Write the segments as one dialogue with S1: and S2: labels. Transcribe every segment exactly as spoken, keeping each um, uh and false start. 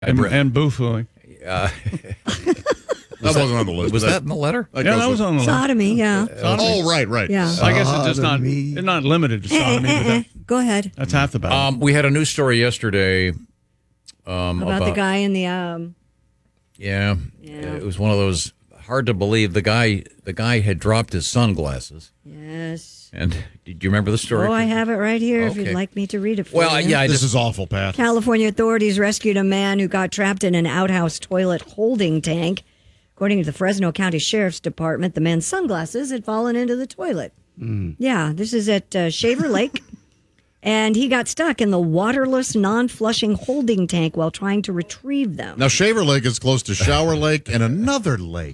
S1: And, and boo-fooing.
S2: Uh,
S3: that wasn't on the list.
S2: Was
S3: that,
S2: that in the letter?
S1: Yeah, that was on the list.
S4: Sodomy, yeah.
S1: Sodomy.
S3: Oh, right, right.
S4: Yeah.
S1: I guess it's just not,
S5: Sodomy.
S1: it's not limited to sodomy. but that,
S4: Go ahead.
S1: that's half the battle.
S2: Um, we had a news story yesterday um,
S4: About,
S2: about,
S4: the guy in the um
S2: Yeah,
S4: Yeah.
S2: it was one of those hard to believe. The guy, the guy had dropped his sunglasses.
S4: yes.
S2: And did you remember the story?
S4: Oh, I have it right here if you'd
S2: Okay.
S4: like me to read it for
S2: Well,
S4: you.
S2: yeah, I
S3: This
S2: just
S3: is awful, Pat.
S4: California authorities rescued a man who got trapped in an outhouse toilet holding tank. According to the Fresno County Sheriff's Department, the man's sunglasses had fallen into the toilet. Yeah, this is at uh, Shaver Lake. And he got stuck in the waterless, non-flushing holding tank while trying to retrieve them.
S3: Now, Shaver Lake is close to Shower Lake and another lake.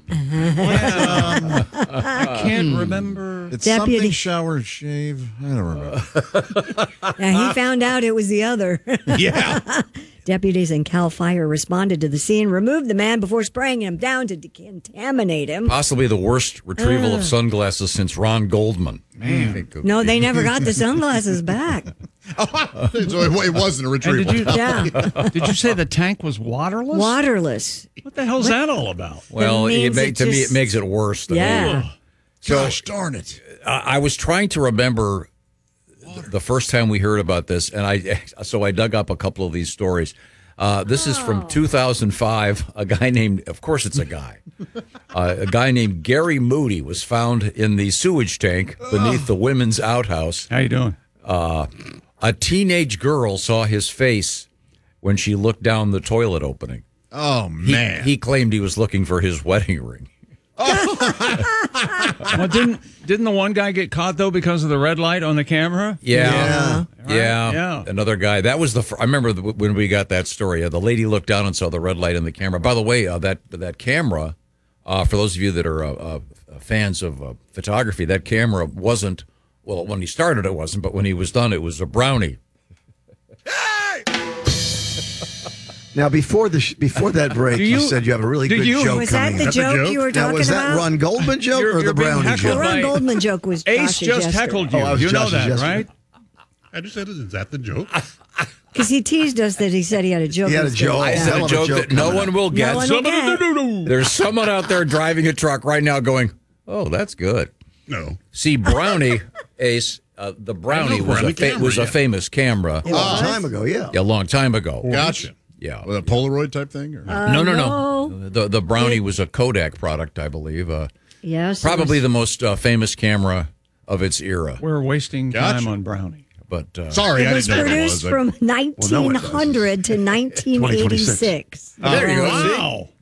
S1: I can't remember.
S3: It's
S4: Deputy-
S3: something shower shave. I don't remember.
S4: Now, he found out it was the other.
S3: Yeah.
S4: Deputies in Cal Fire responded to the scene, removed the man before spraying him down to decontaminate him.
S2: possibly the worst retrieval of sunglasses since Ron Goldman. Man,
S4: No, they never got the sunglasses back.
S3: So it, it wasn't a
S1: And
S3: retrieval.
S1: did you,
S4: Yeah,
S1: did you say the tank was waterless?
S4: waterless.
S1: What the hell's that all about?
S2: Well,
S4: It
S2: it
S4: means
S2: make,
S4: it
S2: to me
S4: just-
S2: it makes it worse. Than
S4: Yeah.
S3: Gosh darn it.
S2: I I was trying to remember the first time we heard about this, and I so I dug up a couple of these stories. Uh, this is from two thousand five. A guy named, of course, it's a guy. Uh, a guy named Gary Moody was found in the sewage tank beneath the women's outhouse.
S1: How you doing?
S2: Uh, a teenage girl saw his face when she looked down the toilet opening.
S3: Oh,
S2: He,
S3: man.
S2: he claimed he was looking for his wedding ring.
S1: Well, didn't didn't the one guy get caught though because of the red light on the camera?
S2: Yeah,
S1: Yeah.
S2: yeah,
S1: Yeah.
S2: Another guy. That was the. fir- I remember the, when we got that story. Uh, the lady looked down and saw the red light in the camera. By the way, uh, that that camera. Uh, for those of you that are uh, uh, fans of uh, photography, that camera wasn't. Well, when he started, it wasn't. But when he was done, it was a Brownie.
S5: Now, before the sh- before that break,
S1: Do
S5: you,
S1: you-
S5: said you have a really
S1: do
S5: good
S1: you-
S5: joke
S4: Was that
S5: coming.
S4: the
S5: up.
S4: joke,
S3: joke?
S4: you were
S5: Now,
S4: talking
S5: was that
S4: about?
S5: Ron Goldman joke
S1: You're-
S5: or
S1: you're
S5: the
S1: being
S5: Brownie
S1: heckled
S4: The
S5: joke?
S1: by-
S4: Ron Goldman joke was
S1: Ace
S4: Josh's
S1: just
S4: yesterday.
S1: heckled you.
S5: Oh, I was
S1: you know
S5: Josh's
S1: that,
S5: yesterday.
S1: right?
S3: I just said, is that the joke?
S4: Because he teased us that he said he had a joke.
S5: He had a
S4: He was gonna-
S5: joke.
S2: I
S5: Yeah.
S2: said
S5: Hell
S2: a
S5: of a
S2: joke
S5: joke
S2: that no
S5: coming
S2: one
S5: up.
S2: will get.
S4: one will
S2: Somebody-
S4: get.
S2: There's someone out there driving a truck right now going, "Oh, that's good."
S3: No.
S2: See, Brownie, Ace, uh, the Brownie
S3: I know
S2: was a
S3: Brownie
S2: fa-
S3: camera,
S2: was a
S3: yeah.
S2: famous camera
S5: A long time ago, yeah.
S2: a long time ago.
S3: Gotcha.
S2: Yeah.
S3: With a Polaroid type thing? Or?
S2: no, no, no.
S4: no.
S2: The the Brownie was a Kodak product, I believe. Uh,
S4: Yes. it
S2: probably
S4: was-
S2: the most uh, famous camera of its era.
S1: We're wasting
S3: Gotcha.
S1: time on Brownie.
S2: But uh,
S3: Sorry,
S4: It
S3: I
S4: was
S3: didn't know what it
S4: produced
S3: was.
S4: from
S5: Well, no one
S4: nineteen
S5: does.
S4: hundred to nineteen eighty-six.
S2: There you go.
S1: Wow.